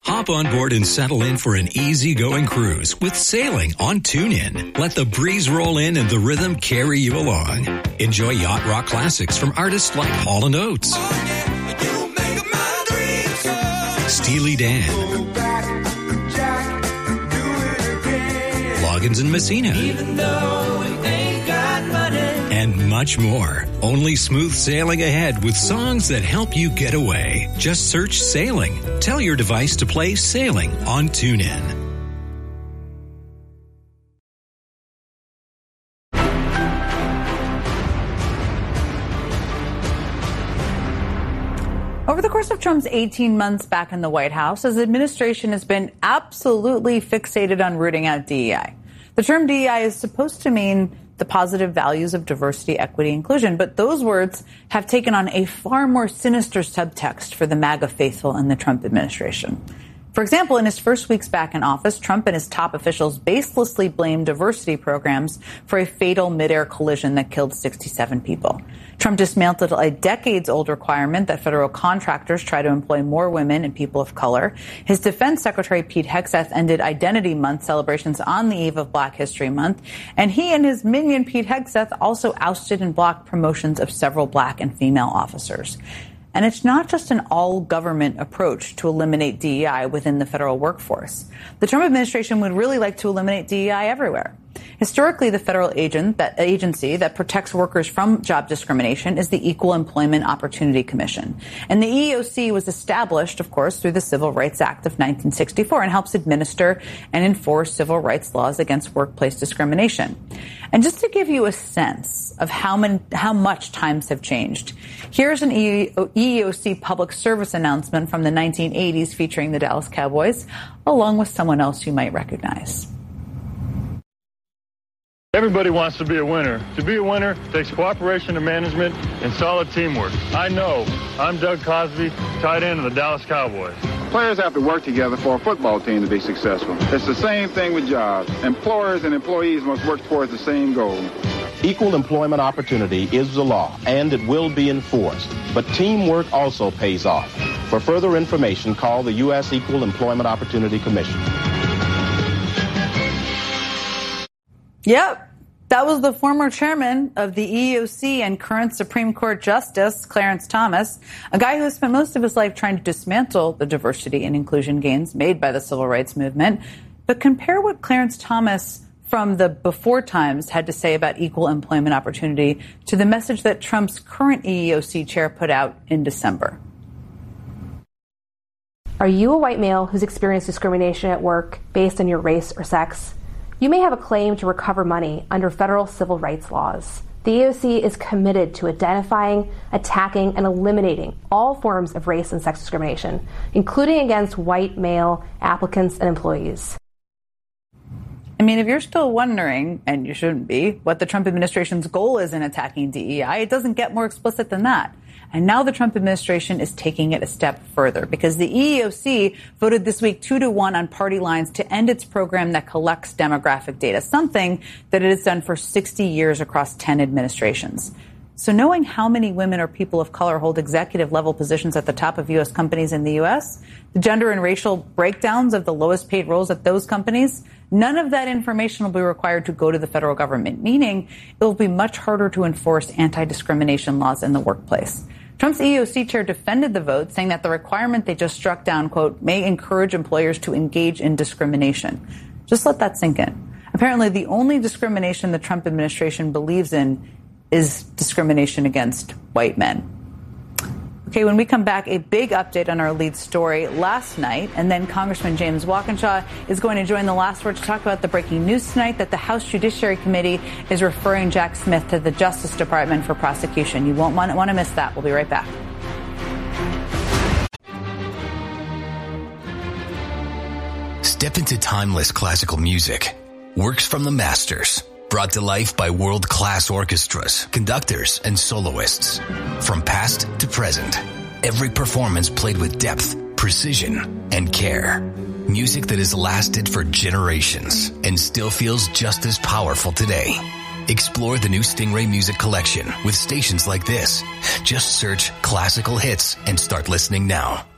Hop on board and settle in for an easy-going cruise with sailing on TuneIn. Let the breeze roll in and the rhythm carry you along. Enjoy yacht rock classics from artists like Hall & Oates, Steely Dan, Loggins and Messina, and much more. Only smooth sailing ahead with songs that help you get away. Just search Sailing. Tell your device to play Sailing on TuneIn. Over the course of Trump's 18 months back in the White House, his administration has been absolutely fixated on rooting out DEI. The term DEI is supposed to mean the positive values of diversity, equity, inclusion, but those words have taken on a far more sinister subtext for the MAGA faithful in the Trump administration. For example, in his first weeks back in office, Trump and his top officials baselessly blamed diversity programs for a fatal midair collision that killed 67 people. Trump dismantled a decades-old requirement that federal contractors try to employ more women and people of color. His defense secretary, Pete Hegseth, ended Identity Month celebrations on the eve of Black History Month. And he and his minion, Pete Hegseth, also ousted and blocked promotions of several black and female officers. And it's not just an all-government approach to eliminate DEI within the federal workforce. The Trump administration would really like to eliminate DEI everywhere. Historically, the federal agency that protects workers from job discrimination is the Equal Employment Opportunity Commission. And the EEOC was established, of course, through the Civil Rights Act of 1964 and helps administer and enforce civil rights laws against workplace discrimination. And just to give you a sense of how much times have changed, here's an EEOC public service announcement from the 1980s featuring the Dallas Cowboys, along with someone else you might recognize. Everybody wants to be a winner. To be a winner takes cooperation and management and solid teamwork. I know. I'm Doug Cosby, tight end of the Dallas Cowboys. Players have to work together for a football team to be successful. It's the same thing with jobs. Employers and employees must work towards the same goal. Equal employment opportunity is the law, and it will be enforced. But teamwork also pays off. For further information, call the U.S. Equal Employment Opportunity Commission. Yep. That was the former chairman of the EEOC and current Supreme Court Justice, Clarence Thomas, a guy who spent most of his life trying to dismantle the diversity and inclusion gains made by the civil rights movement. But compare what Clarence Thomas from the before times had to say about equal employment opportunity to the message that Trump's current EEOC chair put out in December. Are you a white male who's experienced discrimination at work based on your race or sex? You may have a claim to recover money under federal civil rights laws. The EEOC is committed to identifying, attacking, and eliminating all forms of race and sex discrimination, including against white male applicants and employees. I mean, if you're still wondering, and you shouldn't be, what the Trump administration's goal is in attacking DEI, it doesn't get more explicit than that. And now the Trump administration is taking it a step further because the EEOC voted this week 2-1 on party lines to end its program that collects demographic data, something that it has done for 60 years across 10 administrations. So knowing how many women or people of color hold executive level positions at the top of U.S. companies in the U.S., the gender and racial breakdowns of the lowest paid roles at those companies, none of that information will be required to go to the federal government, meaning it will be much harder to enforce anti-discrimination laws in the workplace. Trump's EEOC chair defended the vote, saying that the requirement they just struck down, quote, may encourage employers to engage in discrimination. Just let that sink in. Apparently, the only discrimination the Trump administration believes in is discrimination against white men. Okay, when we come back, a big update on our lead story last night, and then Congressman James Walkinshaw is going to join the last word to talk about the breaking news tonight that the House Judiciary Committee is referring Jack Smith to the Justice Department for prosecution. You won't want to miss that. We'll be right back. Step into timeless classical music. Works from the masters. Brought to life by world-class orchestras, conductors, and soloists. From past to present, every performance played with depth, precision, and care. Music that has lasted for generations and still feels just as powerful today. Explore the new Stingray Music Collection with stations like this. Just search classical hits and start listening now.